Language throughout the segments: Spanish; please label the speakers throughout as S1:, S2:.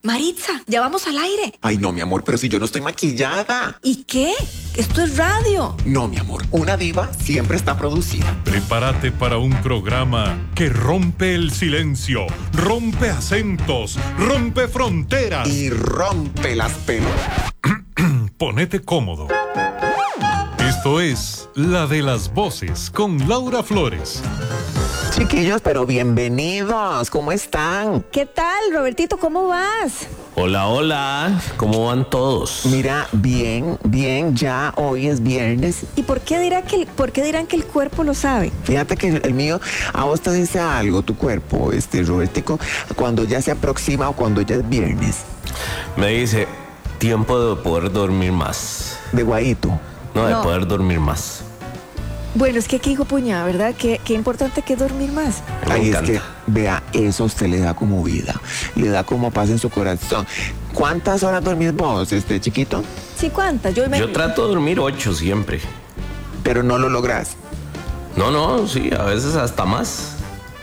S1: Maritza, ya vamos al aire.
S2: Ay, no, mi amor, pero si yo no estoy maquillada.
S1: ¿Y qué? Esto es radio.
S2: No, mi amor, una diva siempre está producida.
S3: Prepárate para un programa que rompe el silencio, rompe acentos, rompe fronteras.
S2: Y rompe las pelotas.
S3: Ponete cómodo. Esto es La de las Voces con Laura Flores.
S2: Chiquillos, pero bienvenidos. ¿Cómo están?
S1: ¿Qué tal, Robertito? ¿Cómo vas?
S4: Hola, hola. ¿Cómo van todos?
S2: Mira, bien, ya hoy es viernes.
S1: ¿Y por qué dirán que el cuerpo lo sabe?
S2: Fíjate que el mío, a vos te dice algo, tu cuerpo, Robertico, cuando ya se aproxima o cuando ya es viernes.
S4: Me dice, tiempo de poder dormir más.
S2: De guayito.
S4: No, de
S1: No.
S4: poder dormir más.
S1: Bueno, es que aquí dijo puña, ¿verdad? Qué importante que es dormir más.
S4: Me
S2: Ahí es
S4: encanta.
S2: que, vea, eso a usted le da como vida, le da como paz en su corazón. ¿Cuántas horas dormís vos, chiquito?
S1: ¿Sí cuántas?
S4: Yo trato de dormir 8 siempre.
S2: Pero no lo lográs.
S4: No, sí, a veces hasta más.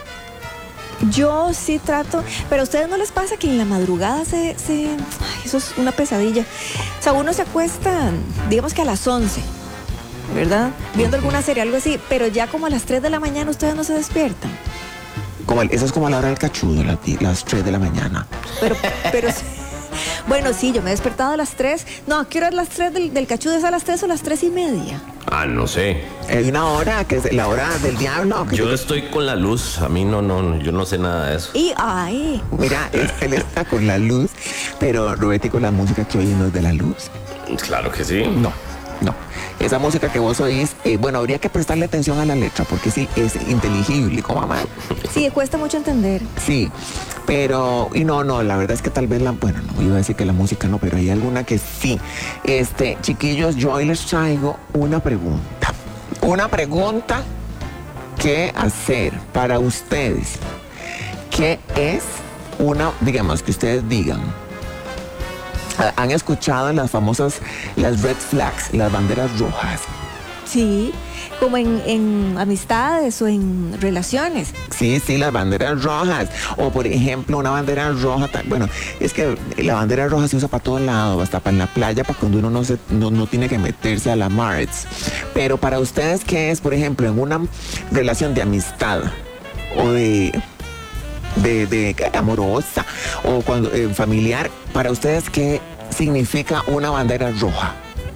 S1: Yo sí trato, pero a ustedes no les pasa que en la madrugada ay, eso es una pesadilla. O sea, uno se acuesta, digamos que a las 11, ¿verdad? Viendo alguna serie, algo así, pero ya como a las 3 de la mañana ustedes no se despiertan.
S2: Eso es como a la hora del cachudo, las 3 de la mañana.
S1: Pero bueno, sí, yo me he despertado a las 3. No, ¿qué hora es las 3 del cachudo? ¿Es a las 3 o las 3:30?
S4: Ah, no sé.
S2: Hay una hora que es la hora del diablo.
S4: Yo estoy con la luz. A mí no, yo no sé nada de eso.
S2: Mira, él está con la luz, pero Robertico, la música que oye no es de la luz.
S4: Claro que sí.
S2: No. Esa música que vos oís, bueno, habría que prestarle atención a la letra, porque sí, es inteligible, como amar.
S1: Sí, cuesta mucho entender.
S2: Sí, pero, y no, la verdad es que tal vez bueno, no iba a decir que la música no, pero hay alguna que sí. Chiquillos, yo hoy les traigo una pregunta que hacer para ustedes. ¿Qué es digamos, que ustedes digan? ¿Han escuchado las red flags, las banderas rojas?
S1: Sí, como en amistades o en relaciones.
S2: Sí, las banderas rojas. O por ejemplo, una bandera roja, bueno, es que la bandera roja se usa para todos lados, hasta para en la playa, para cuando uno no tiene que meterse a la marets. Pero para ustedes, ¿qué es, por ejemplo, en una relación de amistad o de amorosa o cuando familiar, para ustedes qué significa una bandera roja?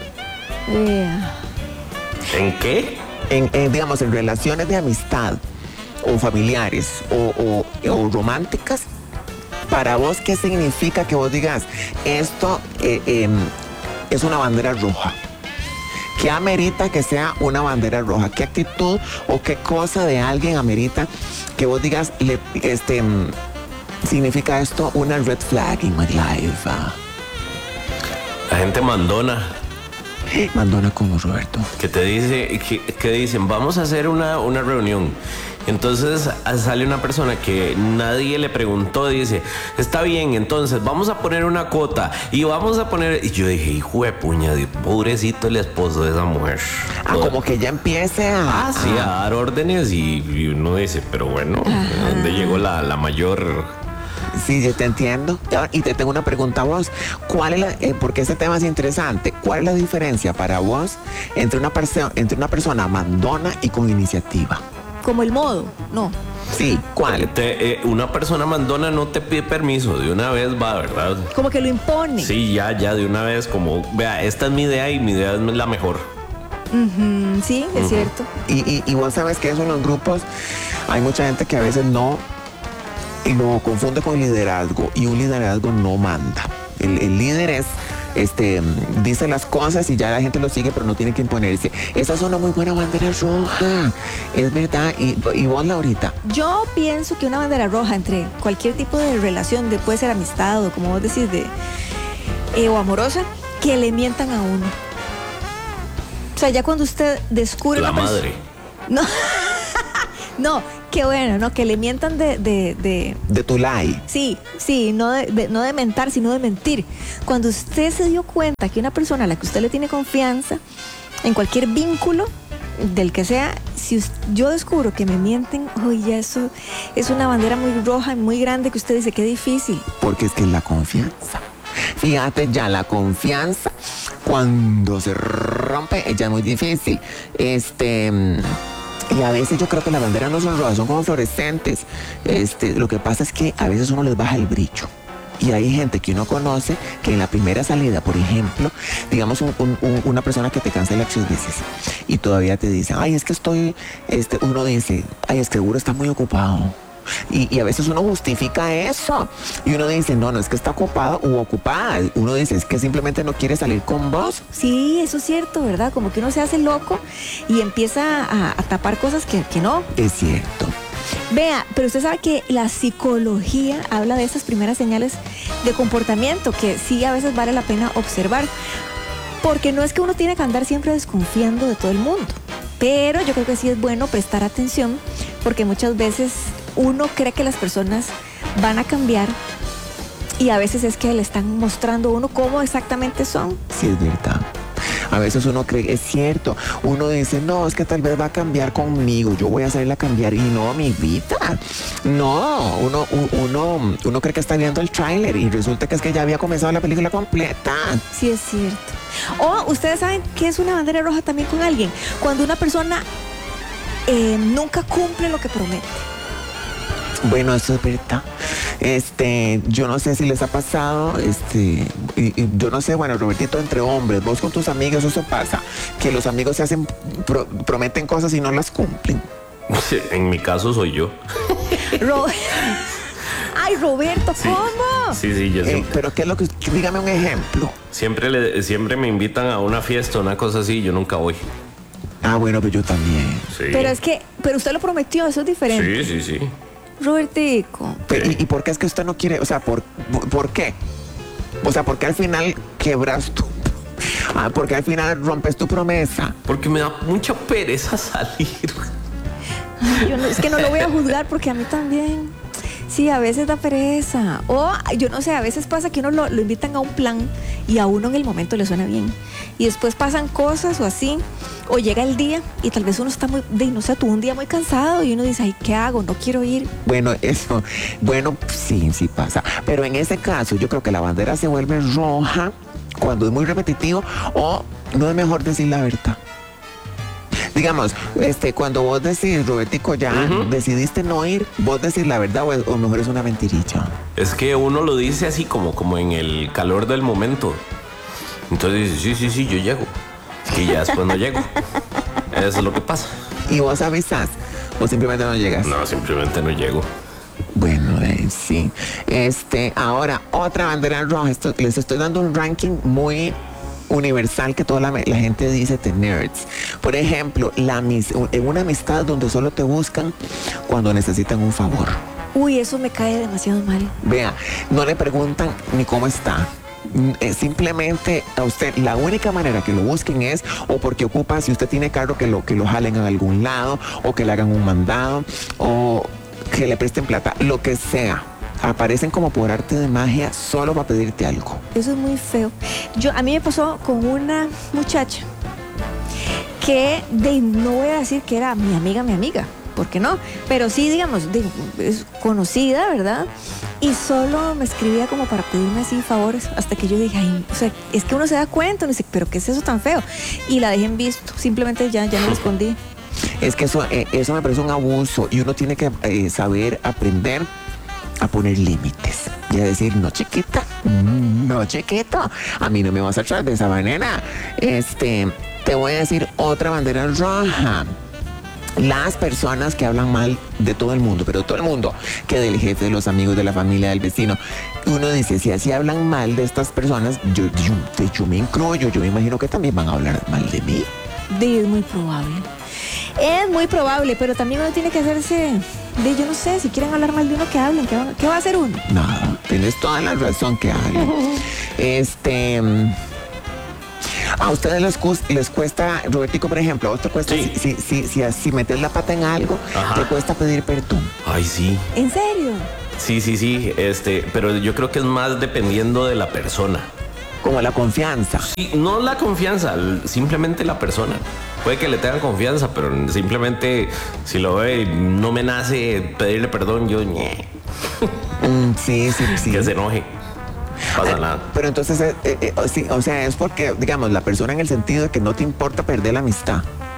S4: ¿En qué?
S2: Digamos, en relaciones de amistad o familiares o románticas, para vos qué significa que vos digas esto es una bandera roja. ¿Qué amerita que sea una bandera roja? ¿Qué actitud o qué cosa de alguien amerita que vos digas, significa esto una red flag in my life?
S4: La gente mandona.
S2: Mandona como Roberto.
S4: Que te dice, que dicen, vamos a hacer una reunión. Entonces sale una persona que nadie le preguntó, dice, está bien, entonces vamos a poner una cuota y vamos a poner... Y yo dije, hijo de puña, pobrecito el esposo de esa mujer.
S2: Como que ya empiece a
S4: dar órdenes y uno dice, pero bueno, ¿a dónde llegó la mayor...?
S2: Sí, yo te entiendo. Y te tengo una pregunta a vos. ¿Cuál es porque este tema es interesante? ¿Cuál es la diferencia para vos entre una persona mandona y con iniciativa?
S1: Como el modo, no.
S2: Sí, ¿cuál?
S4: Una persona mandona no te pide permiso, de una vez va, ¿verdad?
S1: Como que lo impone.
S4: Sí, ya de una vez, como, vea, esta es mi idea y mi idea es la mejor.
S1: Sí, es cierto.
S2: Y vos sabes que eso en los grupos hay mucha gente que a veces no... Y lo confunde con liderazgo, y un liderazgo no manda. El líder dice las cosas y ya la gente lo sigue, pero no tiene que imponerse. Esa es una muy buena bandera roja, es verdad. Y vos, Laurita.
S1: Yo pienso que una bandera roja entre cualquier tipo de relación, puede ser amistad o como vos decís, o amorosa, que le mientan a uno. O sea, ya cuando usted descubre...
S4: La madre.
S1: No, qué bueno, ¿no? Que le mientan de
S2: tu lie.
S1: Sí, no de mentar, sino de mentir. Cuando usted se dio cuenta que una persona a la que usted le tiene confianza, en cualquier vínculo, del que sea, si yo descubro que me mienten, ya eso es una bandera muy roja y muy grande que usted dice, qué difícil.
S2: Porque es que es la confianza. Fíjate, ya la confianza, cuando se rompe, ya es muy difícil. Y a veces yo creo que las banderas no son rojas, son como fluorescentes. Lo que pasa es que a veces uno les baja el brillo. Y hay gente que uno conoce que en la primera salida, por ejemplo, digamos una persona que te cancela 3 veces y todavía te dice, ay, es que uno dice, ay, es que seguro está muy ocupado. Y a veces uno justifica eso y uno dice, no es que está ocupado u ocupada. Uno dice, es que simplemente no quiere salir con vos.
S1: Sí, eso es cierto, ¿verdad? Como que uno se hace loco y empieza a tapar cosas que no.
S2: Es cierto.
S1: Vea, pero usted sabe que la psicología habla de esas primeras señales de comportamiento que sí a veces vale la pena observar, porque no es que uno tiene que andar siempre desconfiando de todo el mundo, pero yo creo que sí es bueno prestar atención, porque muchas veces uno cree que las personas van a cambiar y a veces es que le están mostrando a uno cómo exactamente son.
S2: Sí, es verdad. A veces uno cree, es cierto, uno dice, no, es que tal vez va a cambiar conmigo, yo voy a hacerla cambiar, y no, mi vida, no, uno cree que está viendo el tráiler y resulta que es que ya había comenzado la película completa.
S1: Sí, es cierto. O ustedes saben que es una bandera roja también con alguien, cuando una persona nunca cumple lo que promete.
S2: Bueno, eso es verdad. Yo no sé si les ha pasado, yo no sé, bueno, Robertito, entre hombres, vos con tus amigos, eso pasa, que los amigos se hacen, prometen cosas y no las cumplen.
S4: En mi caso soy yo.
S1: Ay, Roberto,
S4: sí.
S1: ¿Cómo?
S4: Sí, yo siempre.
S2: Pero ¿qué es lo que? Dígame un ejemplo.
S4: Siempre me invitan a una fiesta, una cosa así, y yo nunca voy.
S2: Ah, bueno, pero yo también.
S4: Sí.
S1: Pero usted lo prometió, eso es diferente.
S4: Sí.
S1: Robertico.
S2: Pero, ¿y por qué es que usted no quiere? O sea, ¿por qué? O sea, ¿por qué al final quebras tú? ¿Por qué al final rompes tu promesa?
S4: Porque me da mucha pereza salir.
S1: Ay, es que no lo voy a juzgar porque a mí también. Sí, a veces da pereza. O yo no sé, a veces pasa que uno lo invitan a un plan y a uno en el momento le suena bien. Y después pasan cosas o así. O llega el día y tal vez uno está tuvo un día muy cansado y uno dice, ay, ¿qué hago? No quiero ir.
S2: Bueno, sí pasa. Pero en ese caso yo creo que la bandera se vuelve roja cuando es muy repetitivo o no es mejor decir la verdad. Digamos, cuando vos decís, Robertico, ya decidiste no ir, vos decís la verdad o mejor es una mentirilla.
S4: Es que uno lo dice así como en el calor del momento. Entonces dice, sí, yo llego. Y ya después no llego. Eso es lo que pasa.
S2: ¿Y vos avisás o simplemente no llegas?
S4: No, simplemente no llego.
S2: Bueno, sí. Ahora, otra bandera roja. Les estoy dando un ranking muy universal que toda la gente dice de nerds. Por ejemplo, en una amistad donde solo te buscan cuando necesitan un favor.
S1: Uy, eso me cae demasiado mal.
S2: Vea, no le preguntan ni cómo está. Simplemente a usted la única manera que lo busquen es o porque ocupa, si usted tiene carro, que lo jalen a algún lado o que le hagan un mandado o que le presten plata, lo que sea. Aparecen como por arte de magia solo para pedirte algo.
S1: Eso es muy feo. A mí me pasó con una muchacha que no voy a decir que era mi amiga, ¿por qué no? Pero sí, digamos, es conocida, ¿verdad? Y solo me escribía como para pedirme así favores, hasta que yo dije, ay, o sea, es que uno se da cuenta, uno dice, pero ¿qué es eso tan feo? Y la dejé en visto, simplemente ya no respondí.
S2: Es que eso me parece un abuso y uno tiene que saber aprender a poner límites y a decir, no chiquita, no chiquito, a mí no me vas a traer de esa manera. Te voy a decir otra bandera roja. Las personas que hablan mal de todo el mundo, pero todo el mundo, que del jefe, de los amigos, de la familia, del vecino. Uno dice, si así hablan mal de estas personas, yo me incluyo, yo me imagino que también van a hablar mal de mí.
S1: Es muy probable. Es muy probable, pero también uno tiene que hacerse yo no sé, si quieren hablar mal de uno, que hablen, ¿qué va a hacer uno?
S2: No, tienes toda la razón que hablen. A ustedes les cuesta, Robertico, por ejemplo, ¿a vos te cuesta si metes la pata en algo, te cuesta pedir perdón?
S4: Ay, sí.
S1: ¿En serio?
S4: Sí, pero yo creo que es más dependiendo de la persona.
S2: como la confianza.
S4: Sí, no la confianza, simplemente la persona. Puede que le tengan confianza, pero simplemente si lo ve y no me nace pedirle perdón, yo
S2: Sí.
S4: que se enoje. Pasa nada.
S2: Pero entonces, sí, o sea, es porque, digamos, la persona en el sentido de que no te importa perder la amistad.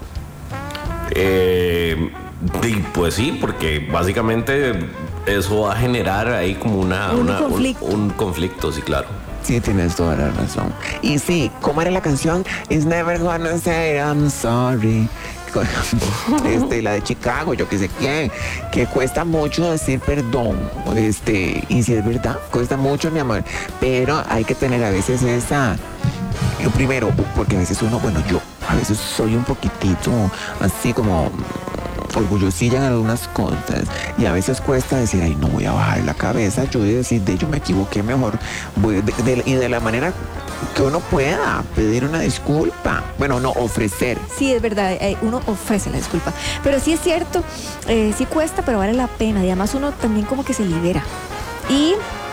S4: Pues sí, porque básicamente eso va a generar ahí como un conflicto, sí, claro.
S2: Sí, tienes toda la razón. Y sí, ¿cómo era la canción? It's never gonna say I'm sorry. La de Chicago, yo que sé quién, que cuesta mucho decir perdón. Y si es verdad, cuesta mucho, mi amor. Pero hay que tener a veces primero, porque a veces yo a veces soy un poquitito así como orgullosilla en algunas cosas y a veces cuesta decir, ay, no voy a bajar la cabeza, yo voy a decir, yo me equivoqué, mejor y de la manera que uno pueda pedir una disculpa, bueno, no, ofrecer.
S1: Sí, es verdad, uno ofrece la disculpa, pero sí es cierto, sí cuesta, pero vale la pena, y además uno también como que se libera y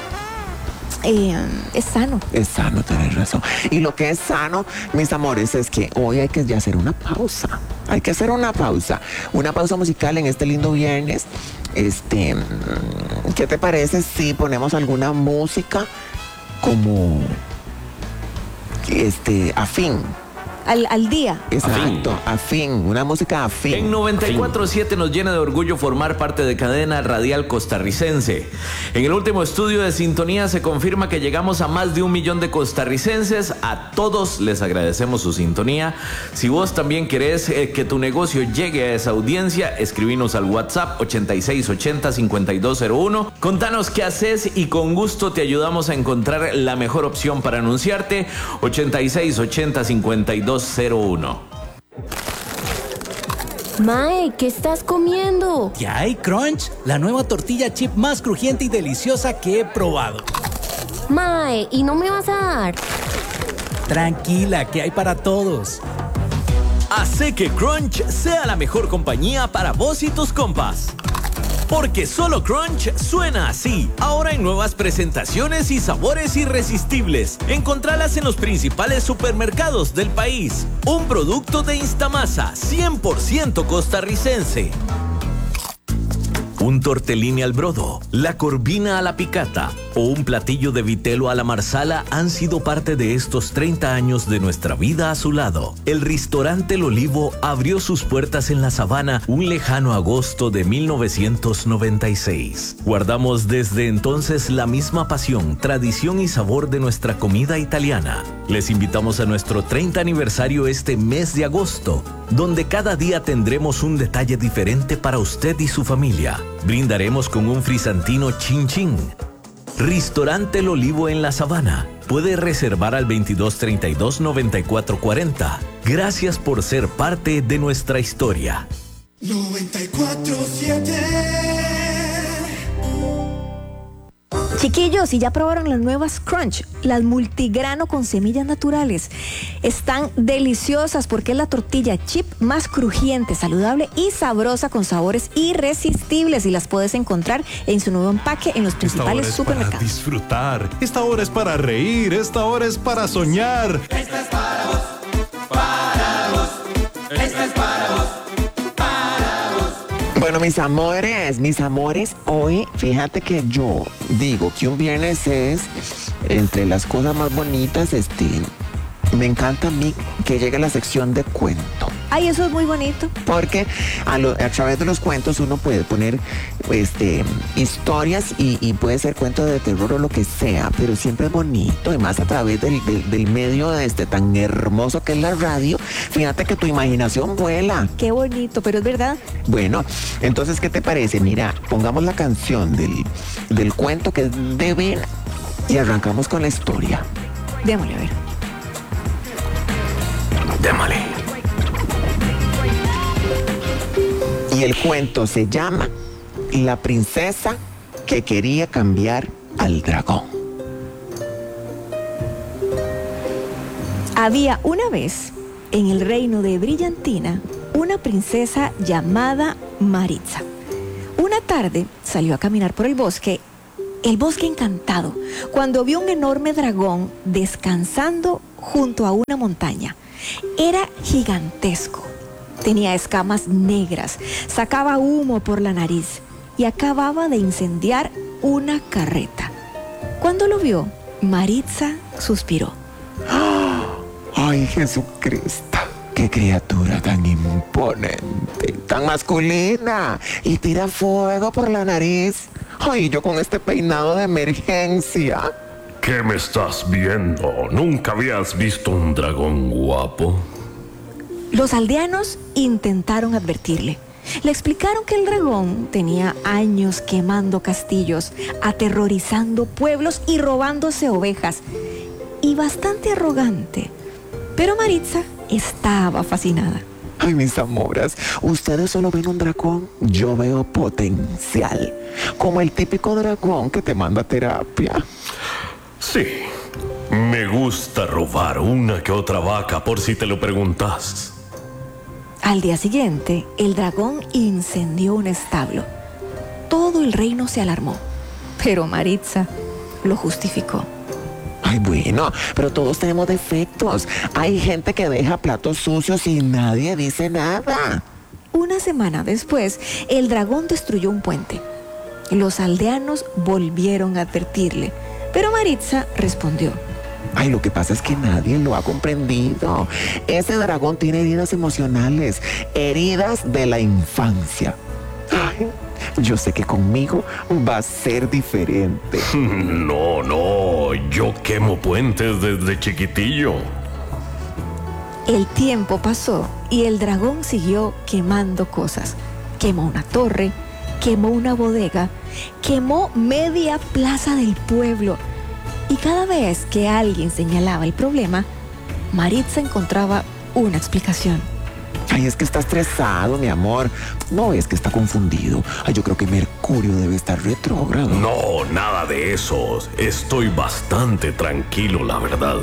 S1: es sano.
S2: Es sano, tenés razón. Y lo que es sano, mis amores, es que hoy hay que ya hacer una pausa. Hay que hacer una pausa musical en este lindo viernes. ¿Qué te parece si ponemos alguna música como afín?
S1: Al día.
S2: Exacto, afín, una música afín.
S5: En 94.7 nos llena de orgullo formar parte de Cadena Radial Costarricense. En el último estudio de sintonía se confirma que llegamos a más de 1 millón de costarricenses. A todos les agradecemos su sintonía. Si vos también querés que tu negocio llegue a esa audiencia, escribinos al WhatsApp 8680-5201. Contanos qué haces y con gusto te ayudamos a encontrar la mejor opción para anunciarte. 8680-5201.
S6: Mae, ¿qué estás comiendo?
S7: ¿Qué hay, Crunch? La nueva tortilla chip más crujiente y deliciosa que he probado.
S6: Mae, ¿y no me vas a dar?
S7: Tranquila, que hay para todos. Hace que Crunch sea la mejor compañía para vos y tus compas. Porque solo Crunch suena así. Ahora en nuevas presentaciones y sabores irresistibles. Encontralas en los principales supermercados del país. Un producto de Instamasa, 100% costarricense. Un tortellini al brodo, la corvina a la picata o un platillo de vitelo a la marsala han sido parte de estos 30 años de nuestra vida a su lado. El restaurante El Olivo abrió sus puertas en la Sabana un lejano agosto de 1996. Guardamos desde entonces la misma pasión, tradición y sabor de nuestra comida italiana. Les invitamos a nuestro 30 aniversario este mes de agosto, donde cada día tendremos un detalle diferente para usted y su familia. Brindaremos con un frisantino chin chin. Restaurante El Olivo en la Sabana. Puede reservar al 2232-9440. Gracias por ser parte de nuestra historia.
S8: 94.7.
S1: Chiquillos, ¿y ya probaron las nuevas Crunch? Las multigrano con semillas naturales. Están deliciosas porque es la tortilla chip más crujiente, saludable y sabrosa con sabores irresistibles y las puedes encontrar en su nuevo empaque en los principales supermercados.
S3: Para disfrutar, esta hora es para reír, esta hora es para soñar.
S8: Esta es para vos, para vos. Esta es para vos.
S2: Bueno, mis amores, hoy fíjate que yo digo que un viernes es entre las cosas más bonitas, me encanta a mí que llegue la sección de cuento.
S1: Ay, eso es muy bonito.
S2: Porque a través de los cuentos uno puede poner historias y puede ser cuento de terror o lo que sea, pero siempre es bonito y más a través del medio tan hermoso que es la radio. Fíjate que tu imaginación vuela.
S1: Qué bonito, pero es verdad.
S2: Bueno, entonces, ¿qué te parece? Mira, pongamos la canción del cuento que es de Vena y arrancamos con la historia.
S1: Démosle a ver.
S2: Démosle. Y el cuento se llama La princesa que quería cambiar al dragón.
S1: Había una vez en el reino de Brillantina una princesa llamada Maritza. Una tarde salió a caminar por el bosque el bosque encantado, cuando vio un enorme dragón descansando junto a una montaña. Era gigantesco, tenía escamas negras, sacaba humo por la nariz y acababa de incendiar una carreta. Cuando lo vio, Maritza suspiró.
S2: ¡Ay, Jesucristo! ¡Qué criatura tan imponente, tan masculina! Y tira fuego por la nariz. ¡Ay, yo con este peinado de emergencia!
S9: ¿Qué me estás viendo? ¿Nunca habías visto un dragón guapo?
S1: Los aldeanos intentaron advertirle. Le explicaron que el dragón tenía años quemando castillos, aterrorizando pueblos y robándose ovejas. Y bastante arrogante. Pero Maritza estaba fascinada.
S2: Ay, mis amoras, ustedes solo ven un dragón, yo veo potencial. Como el típico dragón que te manda a terapia.
S9: Sí, me gusta robar una que otra vaca, por si te lo preguntas.
S1: Al día siguiente, el dragón incendió un establo. Todo el reino se alarmó, pero Maritza lo justificó.
S2: Ay, bueno, pero todos tenemos defectos. Hay gente que deja platos sucios y nadie dice nada.
S1: Una semana después, el dragón destruyó un puente. Los aldeanos volvieron a advertirle, pero Maritza respondió.
S2: Ay, lo que pasa es que nadie lo ha comprendido. Ese dragón tiene heridas emocionales, heridas de la infancia. Ay, yo sé que conmigo va a ser diferente.
S9: No, yo quemo puentes desde chiquitillo.
S1: El tiempo pasó y el dragón siguió quemando cosas. Quemó una torre, quemó una bodega, quemó media plaza del pueblo. Y cada vez que alguien señalaba el problema, Maritza encontraba una explicación.
S2: Ay, es que está estresado, mi amor. No, es que está confundido. Ay, yo creo que Mercurio debe estar retrógrado.
S9: No, nada de eso. Estoy bastante tranquilo, la verdad.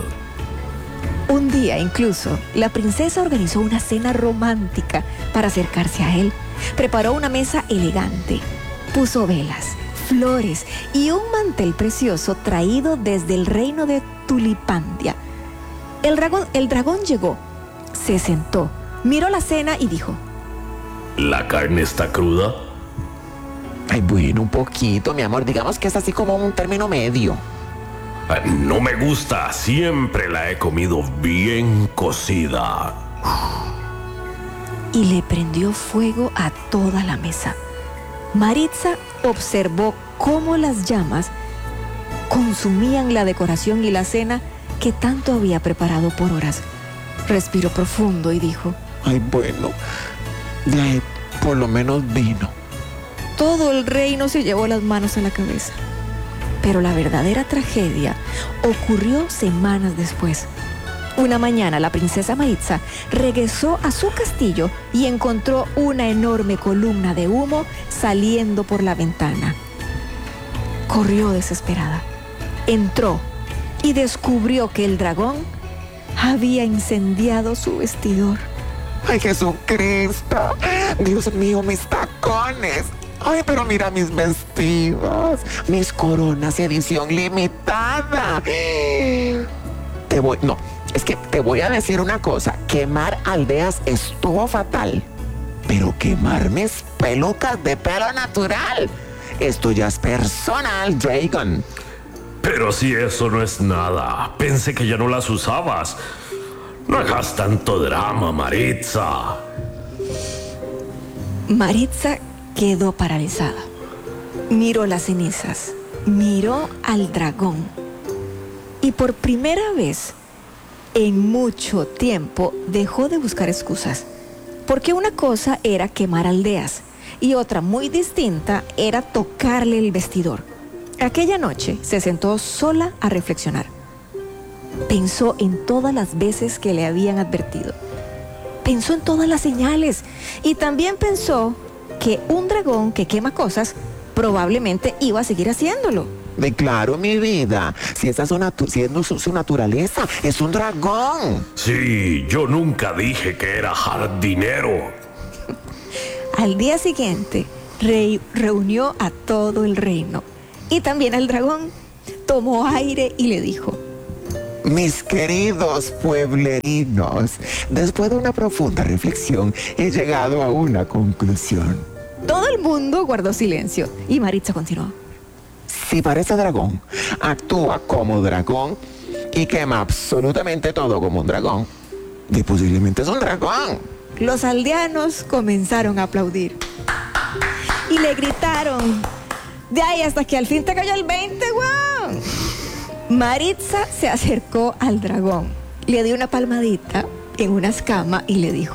S1: Un día incluso, la princesa organizó una cena romántica para acercarse a él. Preparó una mesa elegante, puso velas, flores y un mantel precioso traído desde el reino de Tulipandia. El dragón llegó, se sentó, miró la cena y dijo:
S9: ¿La carne está cruda?
S2: Ay, bueno, un poquito, mi amor. Digamos que es así como un término medio.
S9: No me gusta, siempre la he comido bien cocida.
S1: Y le prendió fuego a toda la mesa. Maritza observó cómo las llamas consumían la decoración y la cena que tanto había preparado por horas. Respiró profundo y dijo:
S2: Ay, bueno, de ahí por lo menos vino.
S1: Todo el reino se llevó las manos a la cabeza. Pero la verdadera tragedia ocurrió semanas después. Una mañana la princesa Maritza regresó a su castillo y encontró una enorme columna de humo saliendo por la ventana. Corrió desesperada. Entró y descubrió que el dragón había incendiado su vestidor.
S2: ¡Ay, Jesucristo! ¡Dios mío, mis tacones! ¡Ay, pero mira mis vestidos! ¡Mis coronas edición limitada! Te voy a decir una cosa. Quemar aldeas estuvo fatal. Pero quemar mis pelucas de pelo natural, esto ya es personal, Dragon.
S9: Pero si eso no es nada, pensé que ya no las usabas. No hagas tanto drama, Maritza.
S1: Maritza quedó paralizada. Miró las cenizas, miró al dragón. Y por primera vez en mucho tiempo dejó de buscar excusas. Porque una cosa era quemar aldeas y otra muy distinta era tocarle el vestidor. Aquella noche se sentó sola a reflexionar. Pensó en todas las veces que le habían advertido. Pensó en todas las señales y también pensó que un dragón que quema cosas probablemente iba a seguir haciéndolo.
S2: Claro, mi vida. Si esa es su naturaleza, es un dragón.
S9: Sí, yo nunca dije que era jardinero.
S1: Al día siguiente, reunió a todo el reino. y también al dragón. Tomó aire y le dijo:
S2: mis queridos pueblerinos, después de una profunda reflexión, he llegado a una conclusión.
S1: Todo el mundo guardó silencio y Maritza continuó:
S2: si parece dragón, actúa como dragón y quema absolutamente todo como un dragón, y posiblemente es un dragón.
S1: Los aldeanos comenzaron a aplaudir y le gritaron: de ahí hasta que al fin te cayó el 20, weón. Maritza se acercó al dragón, le dio una palmadita en una escama y le dijo: